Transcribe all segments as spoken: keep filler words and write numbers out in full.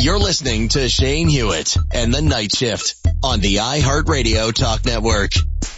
You're listening to Shane Hewitt and the Night Shift on the iHeartRadio Talk Network.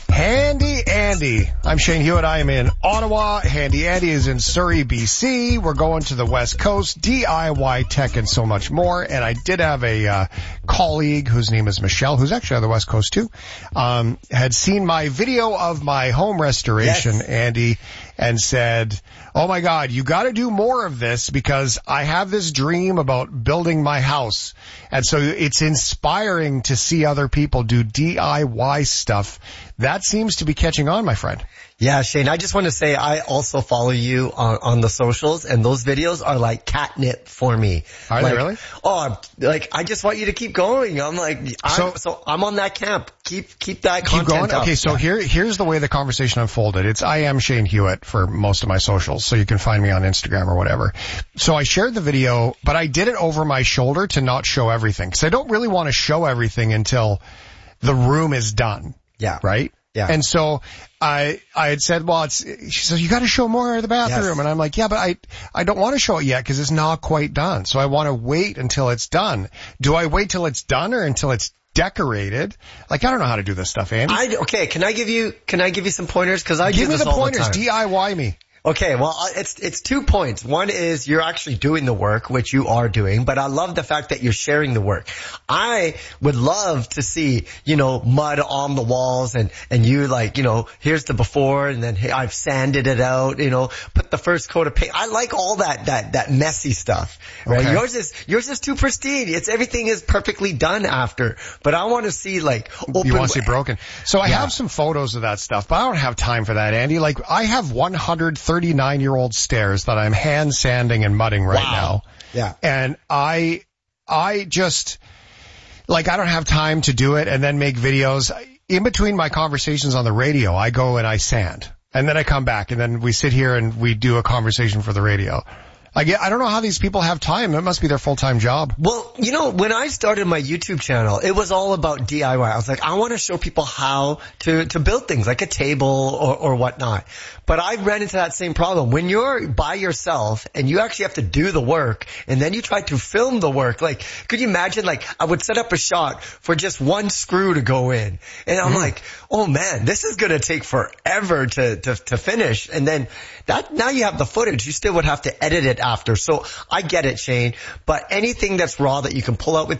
Handy Andy. I'm Shane Hewitt. I am in Ottawa. Handy Andy is in Surrey, B C. We're going to the West Coast, D I Y tech and so much more. And I did have a uh, colleague whose name is Michelle, who's actually on the West Coast too, um, had seen my video of my home restoration, yes. Andy, and said, oh my God, you got to do more of this because I have this dream about building my house. And so it's inspiring to see other people do D I Y stuff. That seems to be catching on, my friend. Yeah, Shane, I just want to say I also follow you on, on the socials, and those videos are like catnip for me. Are like, they really? Oh, like, I just want you to keep going. I'm like, I'm, so, so I'm on that camp. Keep, keep that keep content going? up. Okay, so yeah. here, here's the way the conversation unfolded. It's I am Shane Hewitt for most of my socials, so you can find me on Instagram or whatever. So I shared the video, but I did it over my shoulder to not show everything, because I don't really want to show everything until the room is done. Yeah. Right? Yeah. And so I, I had said, well, it's, she said, you got to show more of the bathroom. Yes. And I'm like, yeah, but I, I don't want to show it yet because it's not quite done. So I want to wait until it's done. Do I wait till it's done or until it's decorated? Like, I don't know how to do this stuff, Andy. I, okay. Can I give you, can I give you some pointers? Cause I give do me this the all pointers. the time. D I Y me. Okay, well, it's it's two points. One is you're actually doing the work, which you are doing, but I love the fact that you're sharing the work. I would love to see, you know, mud on the walls and, and you like, you know, here's the before and then hey, I've sanded it out, you know, put the first coat of paint. I like all that, that, that messy stuff, right? Okay. Yours is, yours is too pristine. It's everything is perfectly done after, but I want to see like open. You want to see broken. So I yeah. have some photos of that stuff, but I don't have time for that, Andy. Like, I have one hundred thirty-nine year old stairs that I'm hand sanding and mudding right wow. now. Yeah. And I, I just, like, I don't have time to do it and then make videos. In between my conversations on the radio, I go and I sand. And then I come back and then we sit here and we do a conversation for the radio. I get, I don't know how these people have time. It must be their full-time job. Well, you know, when I started my YouTube channel, it was all about D I Y. I was like, I want to show people how to, to build things like a table or, or whatnot. But I ran into that same problem. When you're by yourself and you actually have to do the work and then you try to film the work, like, could you imagine, like, I would set up a shot for just one screw to go in. And I'm mm. like, oh man, this is going to take forever to, to, to finish. And then that, now you have the footage. You still would have to edit it after. So I get it, Shane. But anything that's raw that you can pull out with